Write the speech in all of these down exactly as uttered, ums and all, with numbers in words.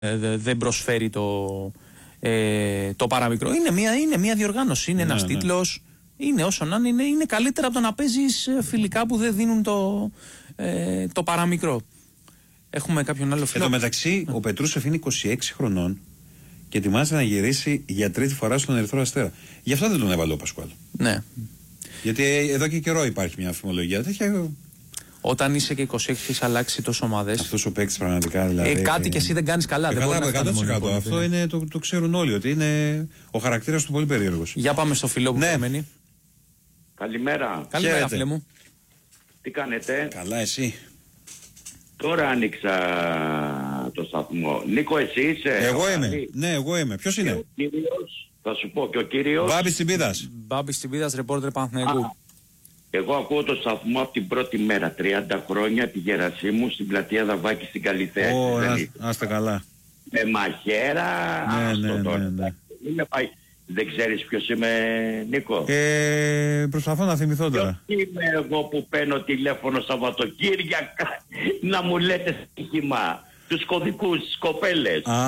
ε, δεν προσφέρει το, ε, το παραμικρό. Είναι μια, είναι μια διοργάνωση, είναι ναι, ένας ναι. τίτλος. Είναι όσο να είναι, είναι καλύτερα από το να παίζεις φιλικά που δεν δίνουν το, ε, το παραμικρό. Έχουμε κάποιον άλλο φίλο. Εν τω μεταξύ, ο Πετρούσεφ είναι είκοσι έξι χρονών και ετοιμάζεται να γυρίσει για τρίτη φορά στον Ερυθρό Αστέρα. Γι' αυτό δεν τον έβαλε ο Πασκουάλ. Ναι. Γιατί εδώ και καιρό υπάρχει μια αφημολογία τέτοια. Όταν είσαι και είκοσι έξι, έχει αλλάξει τόσο ομάδες. Αυτός ο παίκτης πραγματικά δηλαδή. Ε, κάτι και εσύ δεν κάνεις καλά. Ε, δεν καλά, μπορεί εκατό τοις εκατό. Αυτό είναι, το, το ξέρουν όλοι ότι είναι ο χαρακτήρας του πολύ περίεργος. Για πάμε στο φιλό που ναι. μένει. Καλημέρα. Καλημέρα, φίλε μου. Τι κάνετε? Καλά, εσύ? Τώρα άνοιξα το σταθμό. Νίκο, εσύ είσαι? Εγώ είμαι. Άλλη. Ναι, εγώ είμαι. Ποιος είναι? Ο κύριος, θα σου πω και ο κύριος. Μπάμπης Τσιμπίδας. Μπάμπης Τσιμπίδας, ρεπόρτερ Παναθηναϊκού. Εγώ ακούω το σταθμό από την πρώτη μέρα. τριάντα χρόνια τη Γερασίμου στην πλατεία Δαβάκη στην Καλυθέα. Ω, άστε καλά. Με μαχαίρα. Ναι, ναι, ναι, ναι. Είναι πάει. Δεν ξέρεις ποιος είμαι, Νίκο? Ε, προσπαθώ να θυμηθώ τώρα. Ποιος είμαι εγώ που παίρνω τηλέφωνο Σαββατοκύριακα να μου λέτε στοίχημα? Τους κωδικούς, τις κοπέλες. Α.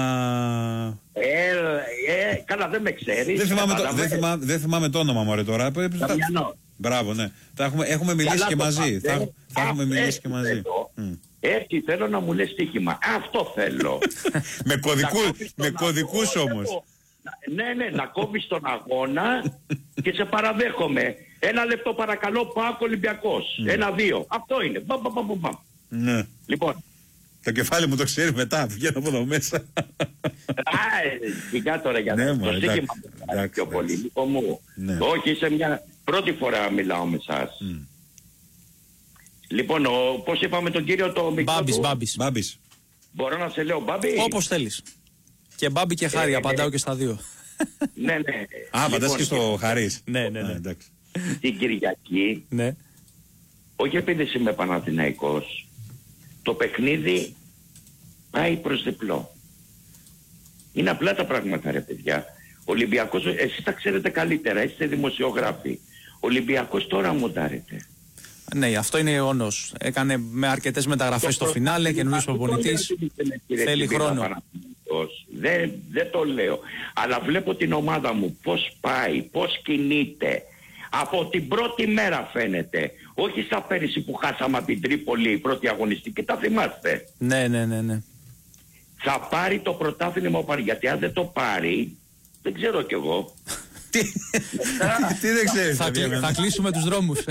Ε, ε, καλά, δεν με ξέρεις. Δεν θυμάμαι, το, δεν θυμάμαι, δεν θυμάμαι το όνομα, μωρέ, τώρα. Μπράβο, ναι. Τα έχουμε, έχουμε μιλήσει καλά και μαζί. Θα, θα έχουμε μιλήσει και μαζί. Mm. Έτσι θέλω να μου λες στοίχημα. Αυτό θέλω. με κωδικούς, με κωδικούς όμως. Ναι, ναι, να κόβεις τον αγώνα και σε παραδέχομαι. Ένα λεπτό παρακαλώ, ΠΑΟΚ Ολυμπιακός. Mm. Ένα-δύο. Αυτό είναι. Μπαμ, μπαμ, μπαμ, μπαμ. Ναι. Λοιπόν. Το κεφάλι μου το ξέρει μετά, βγαίνω από εδώ μέσα. Α, σιγά τώρα για να το στοίχημα πιο πολύ. Λοιπόν μου. Ναι. Όχι, είσαι μια πρώτη φορά μιλάω με εσάς. Mm. Λοιπόν, ο, πώς είπαμε τον κύριο το μικρό Μπάμπης, του? Μπάμπης. Μπάμπης. Μπορώ να σε λέω Μπάμπη? Όπως θέλεις. Και Μπάμπη και Χάρη, ε, απαντάω ε, και στα δύο. Ναι, ναι. Α, απαντάς λοιπόν, και στο Χαρίς. Ναι, ναι, ναι. Α, την Κυριακή, ναι. όχι επειδή είμαι Παναθηναϊκός, το παιχνίδι πάει προς διπλό. Είναι απλά τα πράγματα, ρε παιδιά. Ο Ολυμπιακός, εσείς τα ξέρετε καλύτερα, είστε δημοσιογράφοι. Ο Ολυμπιακός τώρα μοντάρεται. Ναι, αυτό είναι αιώνος. Έκανε με αρκετές μεταγραφές στο φινάλε, καινούργιος προπονητής. Θέλει χρόνο. Δεν, δεν το λέω. Αλλά βλέπω την ομάδα μου πώς πάει, πώς κινείται. Από την πρώτη μέρα φαίνεται. Όχι σαν πέρυσι που χάσαμε από την Τρίπολη η πρώτη αγωνιστική. Τα θυμάστε? Ναι, ναι, ναι, ναι. Θα πάρει το πρωτάθλημα, γιατί αν δεν το πάρει, δεν ξέρω κι εγώ. Τι, τι δεν ξέρεις? Θα, κλει, θα κλείσουμε τους δρόμους.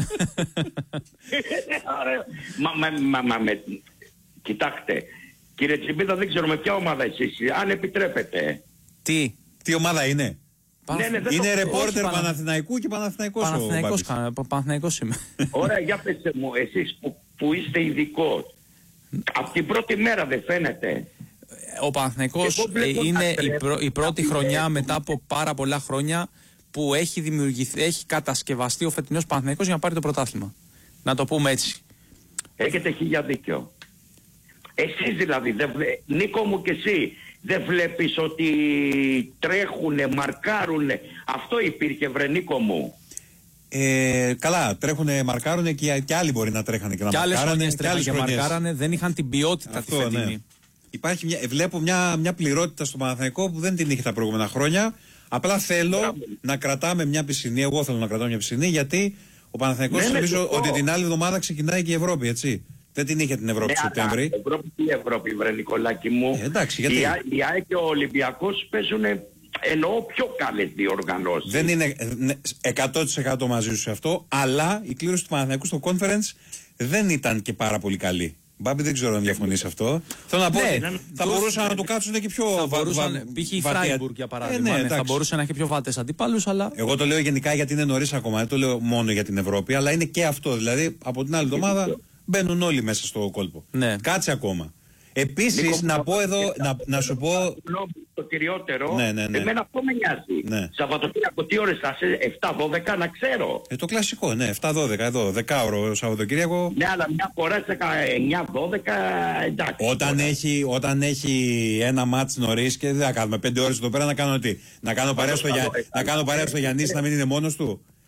μα, μα, μα, μα, με, κοιτάξτε, κύριε Τσιμπίδα, δεν ξέρω με ποια ομάδα εσείς, αν επιτρέπετε. Τι, τι ομάδα είναι? Ναι, ναι, είναι ρεπόρτερ Πανα... Παναθηναϊκού και Παναθηναϊκός. Παναθηναϊκός, ο Παναθηναϊκός είμαι. Ωραία, για πέστε μου, εσείς που, που είστε ειδικός, από την πρώτη μέρα δεν φαίνεται? Ο Παναθηναϊκός είναι η, πρω, η πρώτη χρονιά μετά από πάρα πολλά χρόνια που έχει δημιουργηθεί, έχει κατασκευαστεί ο φετινός Παναθηναϊκός για να πάρει το πρωτάθλημα. Να το πούμε έτσι. Έχετε χίλια δίκιο. Εσείς δηλαδή, δεν βλέ... Νίκο μου και εσύ, δεν βλέπεις ότι τρέχουνε, μαρκάρουνε? Αυτό υπήρχε, βρε Νίκο μου. Ε, καλά, τρέχουνε, μαρκάρουνε και, και άλλοι μπορεί να τρέχανε και να και μαρκάρανε. Και άλλες και μαρκάρανε, δεν είχαν την ποιότητα αυτή τη φετινή. Ναι. Υπάρχει μια, βλέπω μια, μια πληρότητα στο Παναθηναϊκό που δεν την είχε τα προηγούμενα χρόνια. Απλά θέλω Μπράβο. να κρατάμε μια πισινή. Εγώ θέλω να κρατάω μια πισινή, γιατί ο Παναθηναϊκός ναι, νομίζω ναι, ότι την άλλη εβδομάδα ξεκινάει και η Ευρώπη, έτσι. Δεν την είχε την Ευρώπη ναι, Σεπτέμβρη. Ευρώπη τι Ευρώπη, βρε Νικολάκη μου. Ε, εντάξει, γιατί. Η ΑΕΚ και ο Ολυμπιακός παίζουν, εννοώ, πιο καλές διοργανώσεις. Δεν είναι εκατό τοις εκατό μαζί σου σε αυτό, αλλά η κλήρωση του Παναθηναϊκού στο conference δεν ήταν και πάρα πολύ καλή. Μπάμπη, δεν ξέρω αν διαφωνείς αυτό. Θέλω να πω ότι ναι, θα τους... μπορούσαν να το κάτσουν και πιο βατιά. Π.χ. η Φράιμπουργκ για παράδειγμα. Ε, ναι, θα μπορούσε να έχει πιο βάτες αντιπάλους, αλλά. Εγώ το λέω γενικά γιατί είναι νωρίς ακόμα. Δεν το λέω μόνο για την Ευρώπη, αλλά είναι και αυτό. Δηλαδή από την άλλη εβδομάδα μπαίνουν όλοι μέσα στο κόλπο. Ναι. Κάτσε ακόμα. Επίσης, να πω εδώ, να, να σου πω. Το κυριότερο, ναι, ναι, ναι. εμένα αυτό με νοιάζει. Ναι. Σαββατοκύριακο, τι ώρες θα είσαι, επτά δώδεκα, να ξέρω. Ε, το κλασικό, ναι, επτά δώδεκα εδώ, δεκάωρο Σαββατοκύριακο. Ναι, αλλά μια φορά σε εννιά δώδεκα, εντάξει. Όταν έχει, όταν έχει ένα μάτς νωρίς και δεν θα κάνουμε πέντε ώρες εδώ πέρα να κάνω τι. Να κάνω παρέα στο, για, να κάνω παρέα στο Γιαννής να μην είναι μόνος του.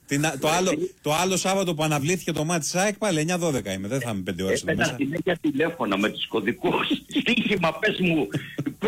Την, το, άλλο, το άλλο Σάββατο που αναβλήθηκε το μάτι ΣΑΕΚ πάλι εννιά δώδεκα είμαι. Δεν θα είμαι πέντε ώρες εδώ μέσα. Έπαινα συνέχεια τηλέφωνα με τους κωδικούς. Στοίχημα, πες μου.